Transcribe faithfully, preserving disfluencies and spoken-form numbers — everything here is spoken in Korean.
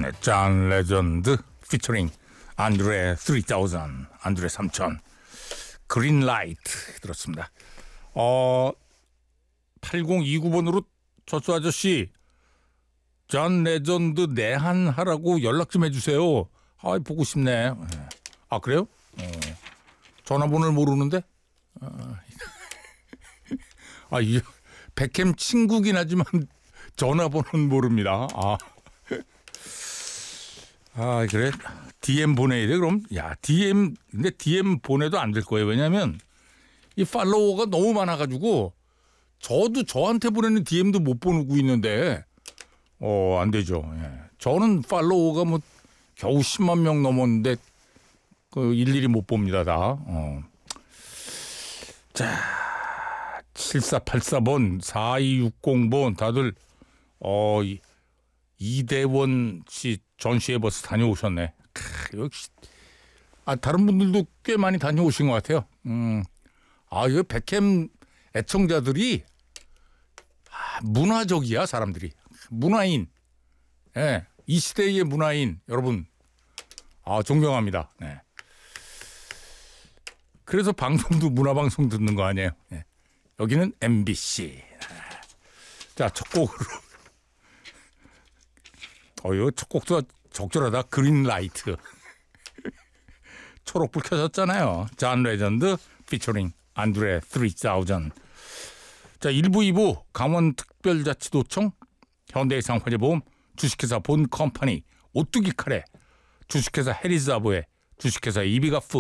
네, 존 레전드 피처링 안드레 삼천, 안드레 삼천, 그린라이트 들었습니다. 어, 팔공이구 번으로 저수 아저씨 존 레전드 내한하라고 연락 좀 해주세요. 아, 보고 싶네. 아, 그래요? 어, 전화번호를 모르는데? 아, 이 백햄 친구긴 하지만 전화번호는 모릅니다. 아, 아 그래? 디엠 보내야 돼? 그럼? 야, 디엠, 근데 디엠 보내도 안 될 거예요. 왜냐면 이 팔로워가 너무 많아가지고 저도 저한테 보내는 디엠도 못 보내고 있는데 어, 안 되죠. 예. 저는 팔로워가 뭐 겨우 십만 명 넘었는데 그 일일이 못 봅니다, 다. 어. 자, 칠사팔사 번, 사이육공 번 다들 어, 이, 이대원 씨 전시회 버스 다녀오셨네. 크, 역시 아, 다른 분들도 꽤 많이 다녀오신 것 같아요. 음. 아, 이거 백햄 애청자들이 아, 문화적이야, 사람들이. 문화인. 예. 이 시대의 문화인 여러분. 아, 존경합니다. 네. 그래서 방송도 문화방송 듣는 거 아니에요. 네. 여기는 엠비씨. 자, 첫 곡으로. 어, 이거 첫 곡도 적절하다. 그린라이트. 초록불 켜졌잖아요. 존 레전드 피처링 안드레 삼천. 자, 일 부, 이 부 강원특별자치도청, 현대해상화재보험, 주식회사 본컴퍼니, 오뚜기 카레, 주식회사 해리스아보에, 주식회사 이비가 푸드,